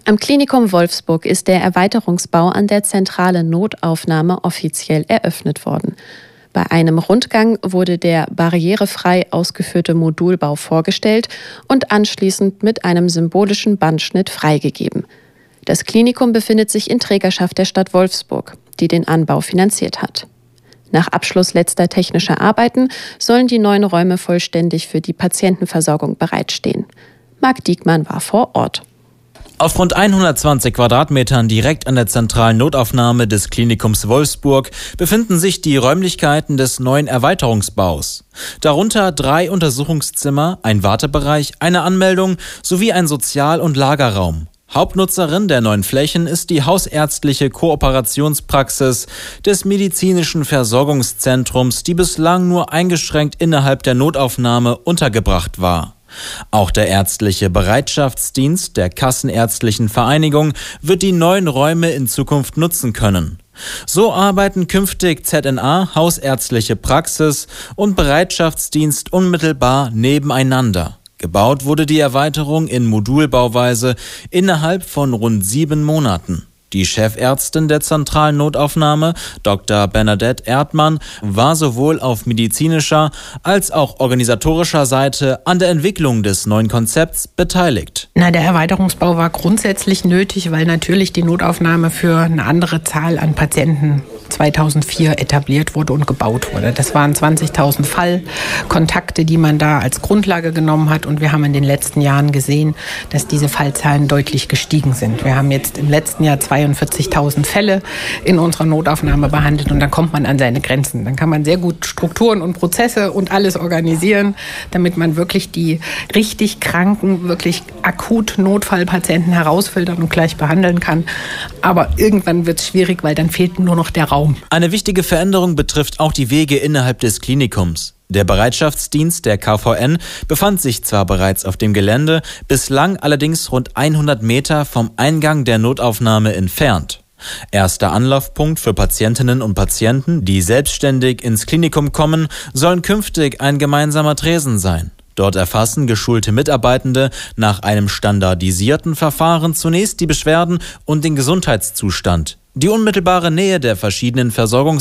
Am Klinikum Wolfsburg ist der Erweiterungsbau an der zentralen Notaufnahme offiziell eröffnet worden. Bei einem Rundgang wurde der barrierefrei ausgeführte Modulbau vorgestellt und anschließend mit einem symbolischen Bandschnitt freigegeben. Das Klinikum befindet sich in Trägerschaft der Stadt Wolfsburg, die den Anbau finanziert hat. Nach Abschluss letzter technischer Arbeiten sollen die neuen Räume vollständig für die Patientenversorgung bereitstehen. Marc Diekmann war vor Ort. Auf rund 120 Quadratmetern direkt an der zentralen Notaufnahme des Klinikums Wolfsburg befinden sich die Räumlichkeiten des neuen Erweiterungsbaus. Darunter 3 Untersuchungszimmer, ein Wartebereich, eine Anmeldung sowie ein Sozial- und Lagerraum. Hauptnutzerin der neuen Flächen ist die hausärztliche Kooperationspraxis des medizinischen Versorgungszentrums, die bislang nur eingeschränkt innerhalb der Notaufnahme untergebracht war. Auch der ärztliche Bereitschaftsdienst der Kassenärztlichen Vereinigung wird die neuen Räume in Zukunft nutzen können. So arbeiten künftig ZNA, hausärztliche Praxis und Bereitschaftsdienst unmittelbar nebeneinander. Gebaut wurde die Erweiterung in Modulbauweise innerhalb von rund 7 Monaten. Die Chefärztin der zentralen Notaufnahme, Dr. Bernadette Erdmann, war sowohl auf medizinischer als auch organisatorischer Seite an der Entwicklung des neuen Konzepts beteiligt. Der Erweiterungsbau war grundsätzlich nötig, weil natürlich die Notaufnahme für eine andere Zahl an Patienten 2004 etabliert wurde und gebaut wurde. Das waren 20.000 Fallkontakte, die man da als Grundlage genommen hat. Und wir haben in den letzten Jahren gesehen, dass diese Fallzahlen deutlich gestiegen sind. Wir haben jetzt im letzten Jahr 42.000 Fälle in unserer Notaufnahme behandelt und dann kommt man an seine Grenzen. Dann kann man sehr gut Strukturen und Prozesse und alles organisieren, damit man wirklich die richtig kranken, wirklich akut Notfallpatienten herausfiltern und gleich behandeln kann. Aber irgendwann wird es schwierig, weil dann fehlt nur noch der Raum. Eine wichtige Veränderung betrifft auch die Wege innerhalb des Klinikums. Der Bereitschaftsdienst der KVN befand sich zwar bereits auf dem Gelände, bislang allerdings rund 100 Meter vom Eingang der Notaufnahme entfernt. Erster Anlaufpunkt für Patientinnen und Patienten, die selbstständig ins Klinikum kommen, sollen künftig ein gemeinsamer Tresen sein. Dort erfassen geschulte Mitarbeitende nach einem standardisierten Verfahren zunächst die Beschwerden und den Gesundheitszustand. Die unmittelbare Nähe der verschiedenen